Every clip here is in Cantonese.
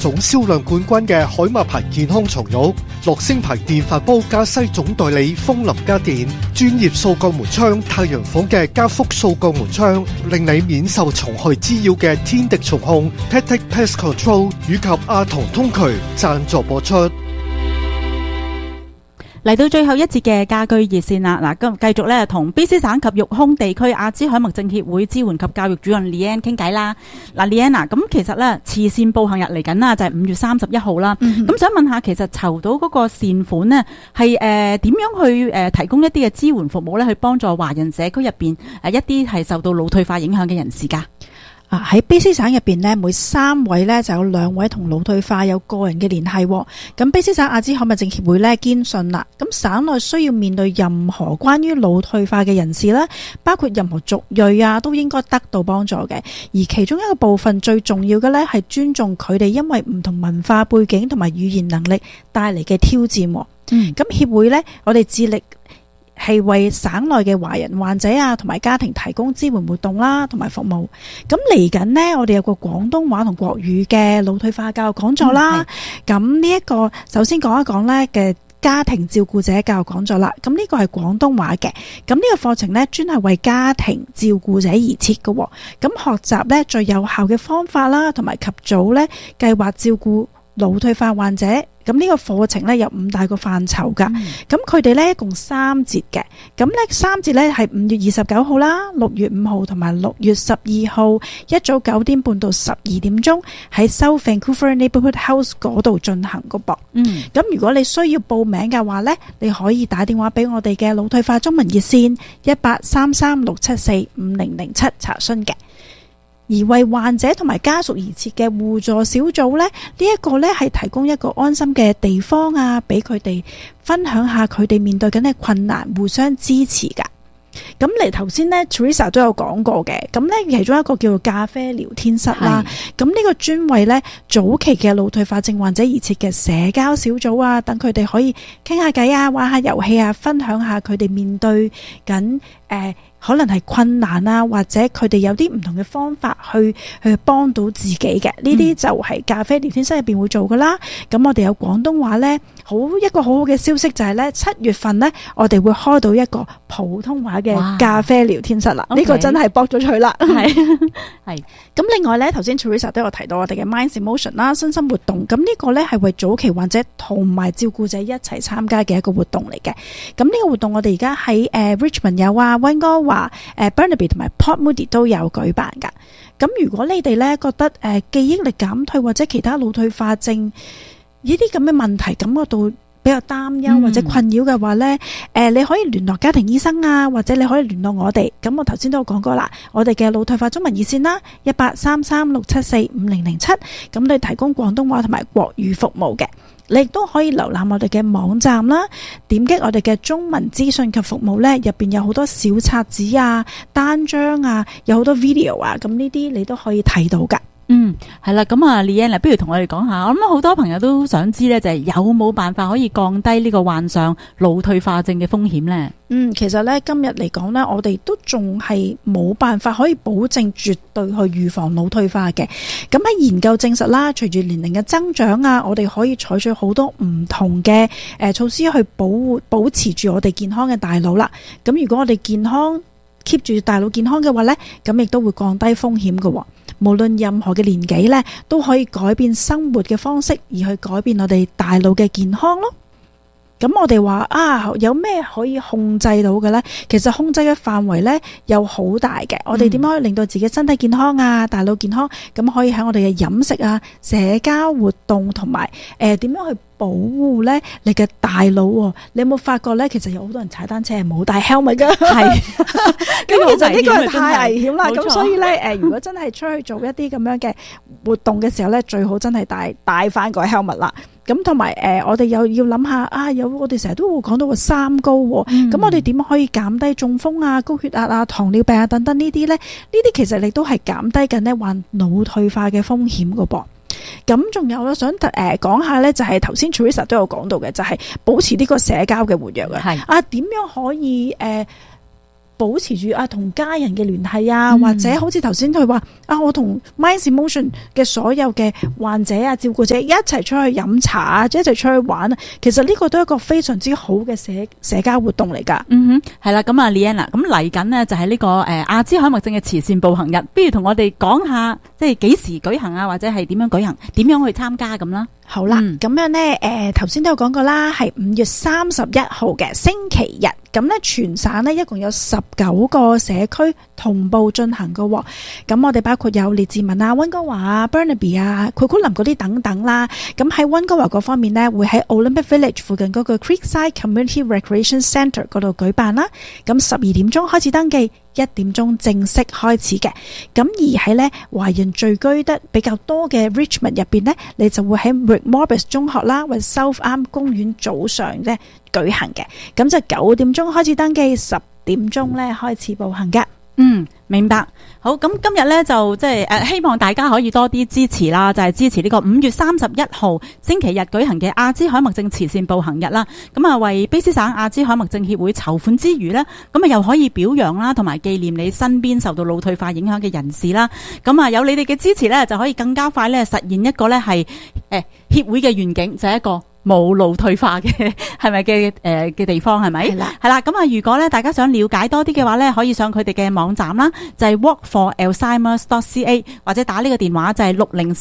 總銷量冠軍嘅海馬牌健康床褥，樂聲牌電飯煲加西總代理風林家電，專業掃鋼門窗太陽房嘅加福掃鋼門窗，令你免受蟲害滋擾嘅天敵蟲控 Pet Pest Control 以及阿童通渠贊助播出。 嚟到最後一節嘅家居熱線啦，嗱，咁繼續咧同 BC 省及育空地區阿茲海默症協會支援及教育主任 Leanne 傾偈啦。嗱 Leanne 咁其實咧慈善步行日嚟緊啦，就係5月31號啦。咁想問下，其實籌到嗰個善款呢，係點樣去提供一啲嘅支援服務咧，去幫助華人社區入邊一啲係受到腦退化影響嘅人士㗎？ 喺 BC 省入邊呢，每3位呢就有2位同腦退化有個人嘅聯繫。咁 BC 省阿茲海默症協會呢堅信啦，咁省內需要面對任何關於腦退化嘅人士啦，包括任何族裔啊，都應該得到幫助嘅。而其中一個部分最重要嘅呢，係尊重佢哋因為唔同文化背景同埋語言能力帶嚟嘅挑戰。咁協會呢，我哋致力係為省內嘅華人患者啊，同埋家庭提供支援活動啦，同埋服務。咁嚟緊呢，我哋有個廣東話同國語嘅腦退化教育講座啦。咁呢一個首先講一講呢嘅家庭照顧者教育講座啦。咁呢個係廣東話嘅。咁呢個課程呢，專係為家庭照顧者而設嘅。咁學習呢最有效嘅方法啦，同埋及早呢計劃照顧腦退化患者。咁呢個課程呢有5大個範疇噶，咁佢哋呢一共3節嘅，咁呢3節呢係5月29號啦、6月5號同埋6月12號，一早9點半到12點鐘喺 South Vancouver Neighbourhood House 嗰度進行個噃。咁如果你需要報名嘅話呢，你可以打電話俾我哋嘅腦退化中文熱線183367450007查詢嘅。而為患者同埋家屬而設嘅互助小組呢，呢一個呢係提供一個安心嘅地方啊，俾佢哋分享下佢哋面對緊嘅困難，互相支持噶。咁嚟頭先呢 Teresa 都有講過嘅，咁呢其中一個叫做咖啡聊天室啦。咁呢個專為呢早期嘅腦退化症患者而設嘅社交小組啊，等佢哋可以傾下偈啊，玩下遊戲啊，分享下佢哋面對緊可能係困難啊，或者佢哋有啲唔同嘅方法去幫到自己嘅，呢啲就係咖啡聊天室入邊會做噶啦。咁我哋有廣東話呢，一個好好嘅消息就係呢7月份呢，我哋會開到一個普通話嘅咖啡聊天室啦。呢個真係搏咗佢啦。係咁另外呢，頭先 Teresa 都有提到我哋嘅 Minds Emotion 啦，身心活動。咁呢個呢係為早期患者同埋照顧者一齊參加嘅一個活動嚟嘅。咁呢個活動我哋而家喺Richmond 有啊，溫哥華Burnaby 同埋 Port Moody 都有舉辦噶。咁如果你哋咧覺得記憶力減退或者其他腦退化症呢啲咁嘅問題感覺到比較擔憂或者困擾嘅話咧，你可以聯絡家庭醫生啊，或者你可以聯絡我哋。咁我頭先都有講過啦，我哋嘅腦退化中文熱線啦，183367450007，咁你提供廣東話同埋國語服務嘅。你亦都可以瀏覽我哋嘅網站啦，點擊我哋嘅中文資訊及服務呢，入邊有好多小冊子啊、單張啊，有好多 video 啊，咁呢啲你都可以睇到噶。 係啦，咁啊 Leanne 不如同我哋講下，我諗好多朋友都想知呢，就係有冇辦法可以降低呢個患上腦退化症嘅風險呢？ 其實呢，今日嚟講呢，我哋都仲係冇辦法可以保證絕對去預防腦退化嘅。咁喺研究證實啦，隨住年齡嘅增長啊，我哋可以採取好多唔同嘅措施去保持住我哋健康嘅大腦啦。咁如果我哋健康 keep 住大腦健康嘅話呢，咁亦都會降低風險嘅。無論任何嘅年紀呢，都可以改變生活嘅方式，而去改變我哋大腦嘅健康咯。咁我哋話有咩可以控制到嘅呢？其實控制嘅範圍呢有好大嘅。我哋點樣可以令到自己身體健康啊、大腦健康？咁可以喺我哋嘅飲食啊、社交活動同埋點樣去保護呢你嘅大腦？你有冇發覺呢？其實有好多人踩單車係冇戴 helmet 噶，係咁其實呢個係太危險啦。咁所以呢，如果真係出去做一啲咁樣嘅活動嘅時候呢，最好真係戴翻個 helmet 啦。咁同埋我哋又要諗下我哋成日都會講到個三高，咁我哋點可以減低中風啊、高血壓啊、糖尿病啊等等呢啲呢？呢啲其實你都係減低緊呢患腦退化嘅風險噶噃。咁仲有我想講下呢，就係頭先 Teresa 都有講到嘅，就係保持呢個社交嘅活躍嘅。點樣可以保持住同家人嘅聯繫啊，或者好似頭先佢話我同 Minds in Motion 嘅所有嘅患者啊、照顧者一齊出去飲茶啊，一齊出去玩啊，其實呢個都係一個非常之好嘅社交活動嚟噶。 係啦，咁啊 Leanne 咁嚟緊呢就係呢個阿茲海默症嘅慈善步行日，不如同我哋講下即係幾時舉行啊，或者係點樣舉行，點樣去參加咁啦。 好啦，咁樣呢，頭先都有講過啦，係5月31號嘅星期日，咁呢全省呢一共有19個社區同步進行嘅，咁我哋包括有列治文啊、溫哥華啊、Burnaby 啊、庫庫林嗰啲等等啦。咁喺溫哥華嗰方面呢，會喺 Olympic Village 附近嗰個 Creekside Community Recreation Centre 嗰度舉辦啦。咁12點鐘開始登記，1點鐘正式開始嘅。咁而喺呢華人聚居得比較多嘅 Richmond 入邊呢，你就會喺 Rick Morris 中學啦，或者 South Arm 公園早上咧舉行嘅。咁就9點鐘開始登記，10點鐘咧開始步行嘅。 明白。好，咁今日咧就即係希望大家可以多啲支持啦，就係支持呢個5月31號星期日舉行嘅阿茲海默症慈善步行日啦。咁啊，為卑詩省阿茲海默症協會籌款之餘呢，咁啊又可以表揚啦，同埋紀念你身邊受到腦退化影響嘅人士啦。咁啊，有你哋嘅支持呢，就可以更加快咧實現一個咧係協會嘅願景，就係一個冇腦退化嘅係咪嘅地方係咪？係啦。咁啊，如果咧大家想了解多啲嘅話咧，可以上佢哋嘅網站啦，就係 walkforalzheimers.ca 或者打呢個電話就係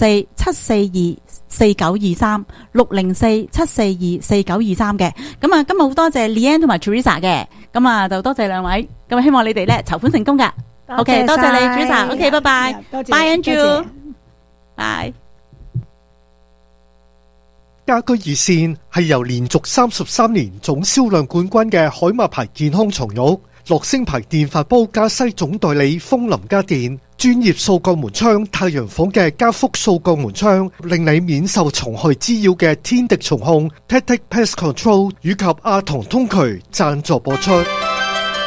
604-742-4923 604-742-4923嘅。咁啊，今日好多謝 Leanne 同埋 Teresa 嘅，咁啊就多謝兩位，咁希望你哋咧籌款成功噶。OK， 多謝你 Teresa。OK， 拜拜。Bye Andrew。Bye。 家居熱線係由連續33年總銷量冠軍嘅海馬牌健康床褥、樂聲牌電飯煲加西總代理風林家電、專業掃鋼門窗太陽房嘅加福掃鋼門窗，令你免受蟲害滋擾嘅天敵蟲控 Tactic Pest Control 以及阿唐通渠贊助播出。